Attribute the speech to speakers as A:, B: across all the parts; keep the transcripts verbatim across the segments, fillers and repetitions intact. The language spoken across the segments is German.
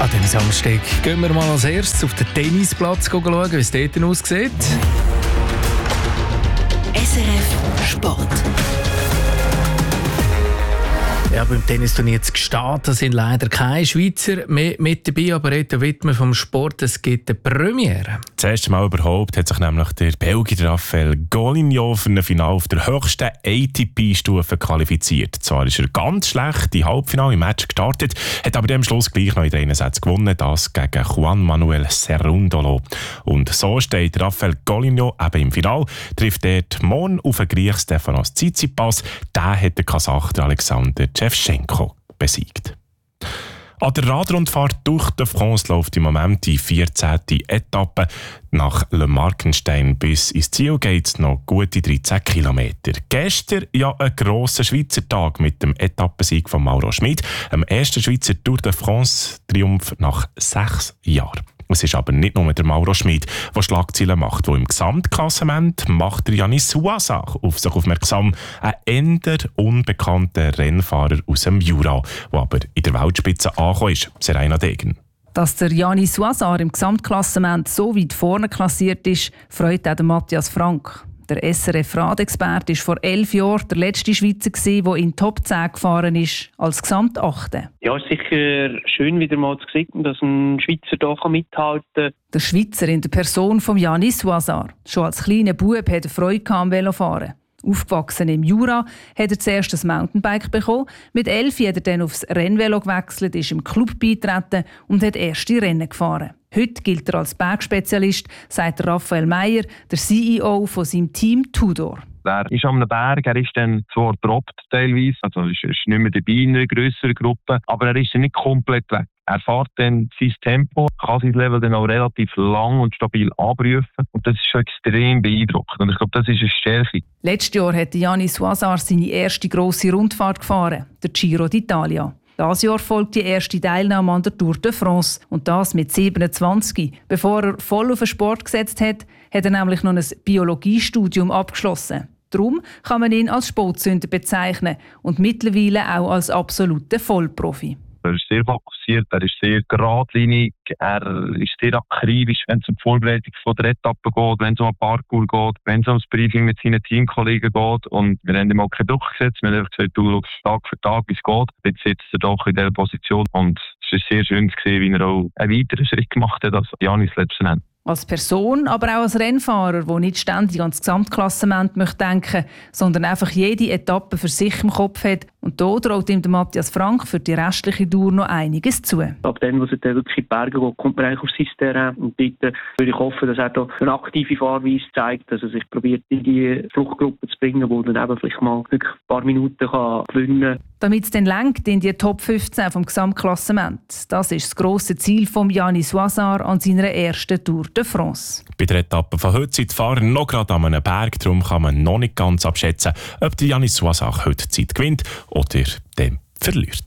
A: An diesem Samstag gehen wir mal als erstes auf den Tennisplatz schauen, wie es dort aussieht.
B: S R F Sport.
A: Ja, beim Tennisturnier zu Gstaad sind leider keine Schweizer mehr mit dabei, aber heute Widmer vom Sport, es gibt eine Premiere.
C: Das erste Mal überhaupt hat sich nämlich der Belgier Raphael Golinio für ein Finale auf der höchsten A T P-Stufe qualifiziert. Zwar ist er ganz schlecht im Halbfinale im Match gestartet, hat aber am Schluss gleich noch in drei Sätzen gewonnen, das gegen Juan Manuel Cerundolo. Und so steht Raphael Golinio eben im Finale, trifft dort morgen auf den Griech Stefanos Tsitsipas. Der hat den Kasach Alexander Shevchenko besiegt. An der Radrundfahrt durch die France läuft im Moment die vierzehnte Etappe. Nach Le Markenstein bis ins Ziel geht es noch gute dreizehn Kilometer. Gestern ja ein grosser Schweizer Tag mit dem Etappensieg von Mauro Schmid, dem ersten Schweizer Tour de France-Triumph nach sechs Jahren. Es ist aber nicht nur der Mauro Schmid, der Schlagzeilen macht, wo im Gesamtklassement macht der Yanis Ouazar auf sich aufmerksam. Ein eher unbekannter Rennfahrer aus dem Jura, der aber in der Weltspitze angekommen ist, Serena Degen.
D: Dass der Yanis Ouazar im Gesamtklassement so weit vorne klassiert ist, freut auch Matthias Frank. Der S R F-Radexperte war vor elf Jahren der letzte Schweizer, der in Top zehn gefahren ist, als Gesamtachte.
E: Ja, es ist sicher schön, wieder mal zu sehen, dass ein Schweizer hier mithalten kann.
D: Der Schweizer in der Person von Yanis Ouazar. Schon als kleiner Bub hatte er Freude am Velofahren. Aufgewachsen im Jura hat er zuerst ein Mountainbike bekommen. Mit elf hat er dann aufs Rennvelo gewechselt, ist im Club beigetreten und hat erste Rennen gefahren. Heute gilt er als Bergspezialist, sagt Raphael Meyer, der C E O von seinem Team Tudor.
F: Er ist am Berg, er ist dann zwar gedroppt teilweise, also ist, ist nicht mehr dabei in einer grösseren Gruppe, aber er ist dann nicht komplett weg. Er fährt dann sein Tempo, kann sein Level dann auch relativ lang und stabil abrufen und das ist schon extrem beeindruckend und ich glaube, das ist eine Stärke.
D: Letztes Jahr hat Yanis Ouazar seine erste grosse Rundfahrt gefahren, der Giro d'Italia. Dieses Jahr folgt die erste Teilnahme an der Tour de France und das mit siebenundzwanzig. Bevor er voll auf den Sport gesetzt hat, hat er nämlich noch ein Biologiestudium abgeschlossen. Darum kann man ihn als Sportsünder bezeichnen und mittlerweile auch als absoluter Vollprofi.
F: Er ist sehr fokussiert, er ist sehr geradlinig, er ist sehr akribisch, wenn es um die Vorbereitung von der Etappe geht, wenn es um ein Parkour geht, wenn es um das Briefing mit seinen Teamkollegen geht. Und wir haben ihm auch keinen Druck gesetzt, wir haben einfach gesagt, du schaust Tag für Tag, wie es geht. Jetzt sitzt er doch in dieser Position und es ist sehr schön zu sehen, wie er auch einen weiteren Schritt gemacht hat, als Yanis letzten Endes.
D: Als Person, aber auch als Rennfahrer, der nicht ständig ans Gesamtklassement möchte denken, sondern einfach jede Etappe für sich im Kopf hat. Und da traut ihm der Matthias Frank für die restliche Tour noch einiges zu.
E: Ab dann, wo es dann wirklich in die Berge geht, kommt man eigentlich auf sein Terrain. Und dort würde ich hoffen, dass er da eine aktive Fahrweise zeigt, dass er sich probiert, in die Fluchtgruppe zu bringen, wo dann eben vielleicht mal wirklich ein paar Minuten kann gewinnen kann.
D: Damit es dann lenkt in die Top fünfzehn vom Gesamtklassement. Das ist das grosse Ziel von Yanis Ouazar an seiner ersten Tour de France.
C: Bei der Etappe von heute sind die Fahrer noch gerade an einem Berg, darum kann man noch nicht ganz abschätzen, ob der Yanis Ouazar heute Zeit gewinnt oder dem verliert.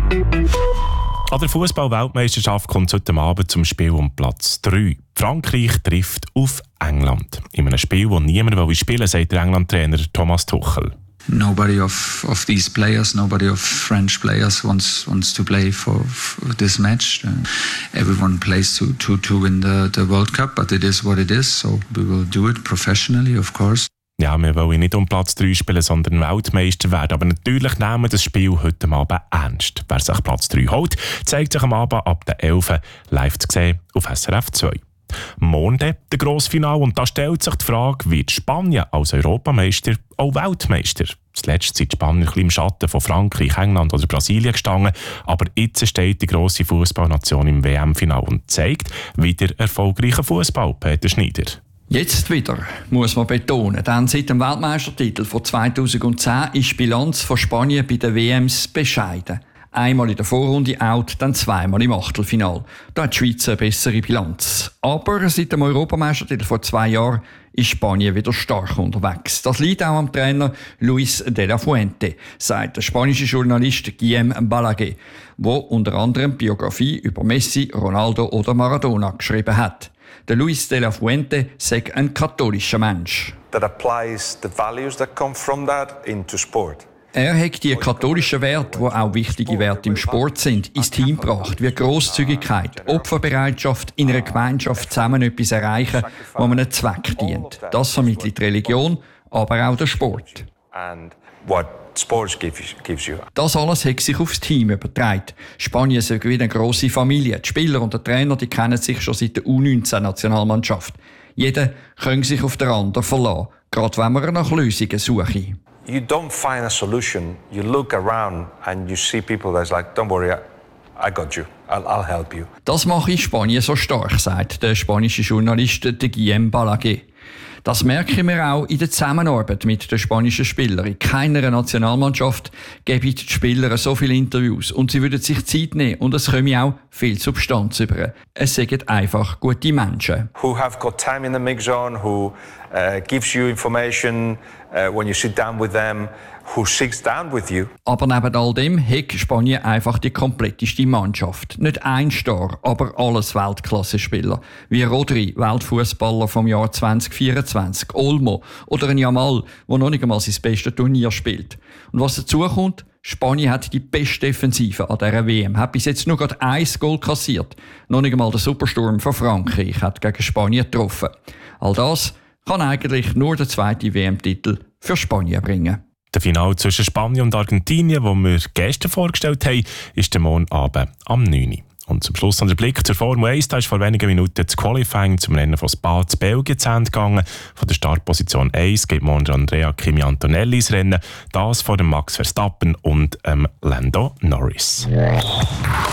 C: An der Fußball-Weltmeisterschaft kommt es heute Abend zum Spiel um Platz drei. Frankreich trifft auf England. In einem Spiel, das niemand spielen will, sagt der England-Trainer Thomas Tuchel.
G: Nobody of, of these players, nobody of French players wants wants to play for, for this match. Uh, everyone plays to, to, to win the, the World Cup, but it is what it is, so we will do it professionally, of course.
C: Ja, wir wollen nicht um Platz drei spielen, sondern Weltmeister werden. Aber natürlich nehmen wir das Spiel heute Abend ernst. Wer sich Platz drei holt, zeigt sich am Abend ab der elf live zu sehen auf S R F zwei. Morgen der Grossfinale und da stellt sich die Frage, wird Spanien als Europameister auch Weltmeister? Zuletzt sind die Spanier ein bisschen im Schatten von Frankreich, England oder Brasilien gestanden, aber jetzt steht die grosse Fußballnation im W M-Finale und zeigt wieder erfolgreichen Fußball, Peter Schneider.
H: Jetzt wieder, muss man betonen, denn seit dem Weltmeistertitel von zweitausendzehn ist die Bilanz von Spanien bei den W Ms bescheiden. Einmal in der Vorrunde out, dann zweimal im Achtelfinale. Da hat die Schweiz eine bessere Bilanz. Aber seit dem Europameistertitel vor zwei Jahren ist Spanien wieder stark unterwegs. Das liegt auch am Trainer Luis de la Fuente, sagt der spanische Journalist Guillem Balaguer, der unter anderem Biografie über Messi, Ronaldo oder Maradona geschrieben hat. Der Luis de la Fuente sei ein katholischer Mensch.
I: That applies the values that come from that into sport.
H: Er hat die katholischen Werte, die auch wichtige Werte im Sport sind, ins Team gebracht, wie Grosszügigkeit, Opferbereitschaft, in einer Gemeinschaft zusammen etwas erreichen, wo man einem Zweck dient. Das vermittelt die Religion, aber auch der Sport. Das alles hat sich aufs Team übertragen. Spanien ist wie eine grosse Familie. Die Spieler und der Trainer die kennen sich schon seit der U neunzehn-Nationalmannschaft. Jeder kann sich auf den anderen verlassen, gerade wenn man nach Lösungen sucht.
I: You don't find a solution. You look around and you see people that's like, don't worry, I got you. I'll, I'll help you.
H: Das mache Spanien so stark, sagt der spanische Journalist Guillem Balaguer. Das merken wir auch in der Zusammenarbeit mit den spanischen Spielern. In keiner Nationalmannschaft geben die Spieler so viele Interviews und sie würden sich Zeit nehmen und es komme auch viel Substanz über. Es sind einfach gute Menschen.
I: Who have got time in the mix zone, who uh, gives you information uh, when you sit down with them, who sits down with you.
H: Aber neben all dem hat Spanien einfach die kompletteste Mannschaft. Nicht ein Star, aber alles Weltklasse-Spieler. Wie Rodri, Weltfußballer vom Jahr zwanzig vierundzwanzig, Olmo oder ein Yamal, der noch nicht einmal sein bestes Turnier spielt. Und was dazu kommt, Spanien hat die beste Defensive an dieser W M. Hat bis jetzt nur gerade ein Goal kassiert. Noch nicht einmal der Supersturm von Frankreich hat gegen Spanien getroffen. All das kann eigentlich nur der zweite W M-Titel für Spanien bringen.
C: Das Finale zwischen Spanien und Argentinien, das wir gestern vorgestellt haben, ist der morgen Abend am neun Uhr. Und zum Schluss noch der Blick zur Formel eins. Da ist vor wenigen Minuten das Qualifying zum Rennen von Spa zu Belgien zu Ende gegangen. Von der Startposition eins geht morgen Andrea Kimi Antonelli ins Rennen. Das vor dem Max Verstappen und ähm, Lando Norris.